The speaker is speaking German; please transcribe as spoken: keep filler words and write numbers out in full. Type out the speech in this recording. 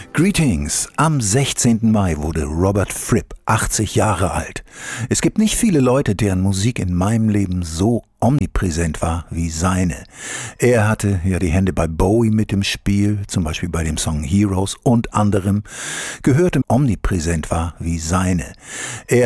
Greetings! Am sechzehnten Mai wurde Robert Fripp achtzig Jahre alt. Es gibt nicht viele Leute, deren Musik in meinem Leben so omnipräsent war wie seine. Er hatte ja die Hände bei Bowie mit im Spiel, zum Beispiel bei dem Song Heroes und anderem, gehörte omnipräsent war wie seine. Er